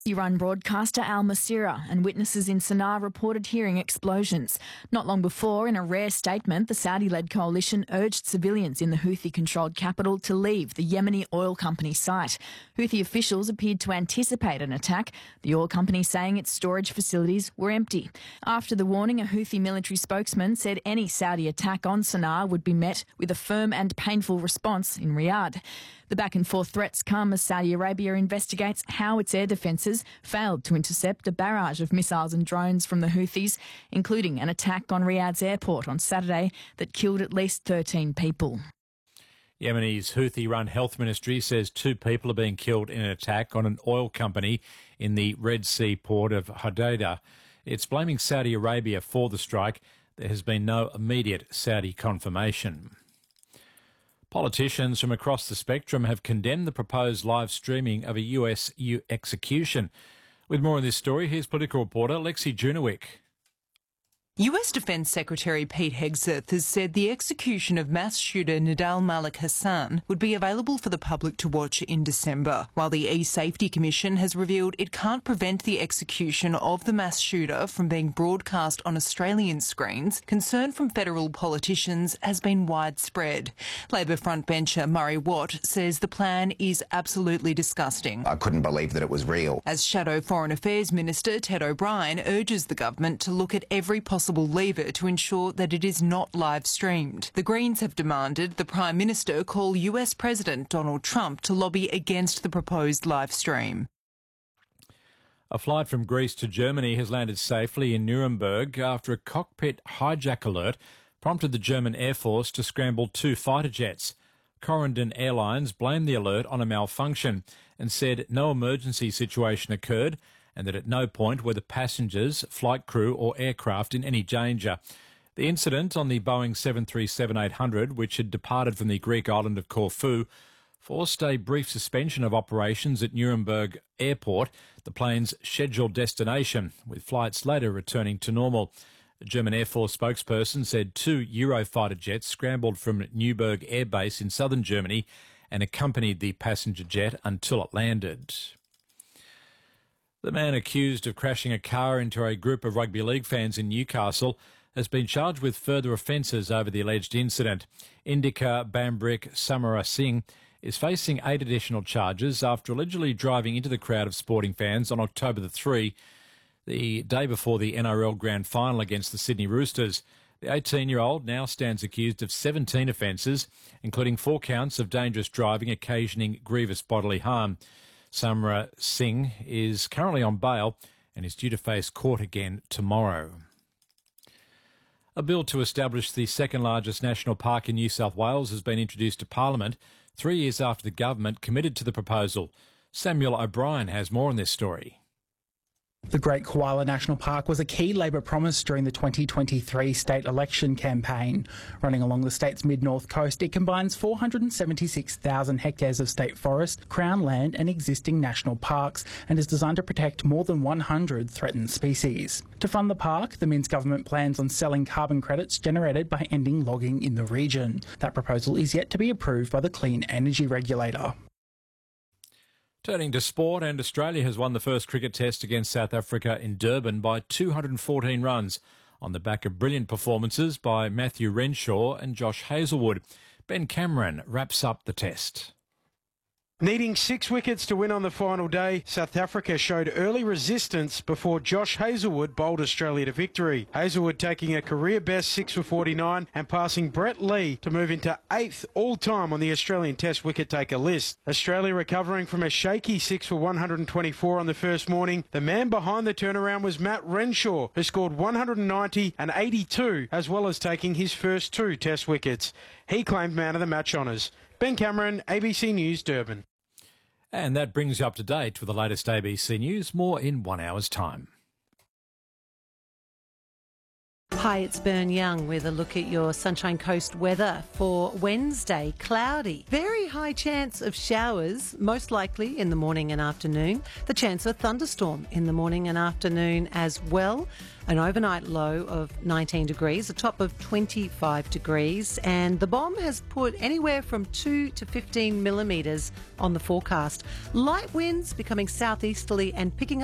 Iran broadcaster Al Masirah and witnesses in Sana'a reported hearing explosions. Not long before, in a rare statement, the Saudi-led coalition urged civilians in the Houthi-controlled capital to leave the Yemeni oil company site. Houthi officials appeared to anticipate an attack, the oil company saying its storage facilities were empty. After the warning, a Houthi military spokesman said any Saudi attack on Sana'a would be met with a firm and painful response in Riyadh. The back-and-forth threats come as Saudi Arabia investigates how its air defences failed to intercept a barrage of missiles and drones from the Houthis, including an attack on Riyadh's airport on Saturday that killed at least 13 people. Yemeni's Houthi-run health ministry says 2 people are being killed in an attack on an oil company in the Red Sea port of Hodeidah. It's blaming Saudi Arabia for the strike. There has been no immediate Saudi confirmation. Politicians from across the spectrum have condemned the proposed live streaming of a US execution. With more on this story, here's political reporter Lexi Junowick. US Defence Secretary Pete Hegseth has said the execution of mass shooter Nidal Malik Hassan would be available for the public to watch in December, while the E-Safety Commission has revealed it can't prevent the execution of the mass shooter from being broadcast on Australian screens. Concern from federal politicians has been widespread. Labor frontbencher Murray Watt says the plan is absolutely disgusting. I couldn't believe that it was real. As Shadow Foreign Affairs Minister Ted O'Brien urges the government to look at every possible lever to ensure that it is not live streamed. The Greens have demanded the Prime Minister call US President Donald Trump to lobby against the proposed live stream. A flight from Greece to Germany has landed safely in Nuremberg after a cockpit hijack alert prompted the German Air Force to scramble 2 fighter jets. Corendon Airlines blamed the alert on a malfunction and said no emergency situation occurred and that at no point were the passengers, flight crew or aircraft in any danger. The incident on the Boeing 737-800, which had departed from the Greek island of Corfu, forced a brief suspension of operations at Nuremberg Airport, the plane's scheduled destination, with flights later returning to normal. A German Air Force spokesperson said 2 Eurofighter jets scrambled from Neuburg Air Base in southern Germany and accompanied the passenger jet until it landed. The man accused of crashing a car into a group of rugby league fans in Newcastle has been charged with further offences over the alleged incident. Indika Bambrik Samara Singh is facing 8 additional charges after allegedly driving into the crowd of sporting fans on October 3, the day before the NRL Grand Final against the Sydney Roosters. The 18-year-old now stands accused of 17 offences, including 4 counts of dangerous driving occasioning grievous bodily harm. Samara Singh is currently on bail and is due to face court again tomorrow. A bill to establish the second largest national park in New South Wales has been introduced to Parliament 3 years after the government committed to the proposal. Samuel O'Brien has more on this story. The Great Koala National Park was a key Labor promise during the 2023 state election campaign. Running along the state's mid-north coast, it combines 476,000 hectares of state forest, crown land and existing national parks and is designed to protect more than 100 threatened species. To fund the park, the Minns government plans on selling carbon credits generated by ending logging in the region. That proposal is yet to be approved by the Clean Energy Regulator. Turning to sport, and Australia has won the first cricket test against South Africa in Durban by 214 runs on the back of brilliant performances by Matthew Renshaw and Josh Hazlewood. Ben Cameron wraps up the test. Needing 6 wickets to win on the final day, South Africa showed early resistance before Josh Hazlewood bowled Australia to victory. Hazlewood taking a career-best 6 for 49 and passing Brett Lee to move into 8th all-time on the Australian Test wicket-taker list. Australia recovering from a shaky 6 for 124 on the first morning. The man behind the turnaround was Matt Renshaw, who scored 190 and 82, as well as taking his first 2 Test wickets. He claimed man of the match honours. Ben Cameron, ABC News, Durban. And that brings you up to date with the latest ABC News. More in 1 hour's time. Hi, it's Bern Young with a look at your Sunshine Coast weather for Wednesday. Cloudy. Very high chance of showers, most likely in the morning and afternoon. The chance of a thunderstorm in the morning and afternoon as well. An overnight low of 19 degrees, a top of 25 degrees. And the BOM has put anywhere from 2 to 15 millimetres on the forecast. Light winds becoming southeasterly and picking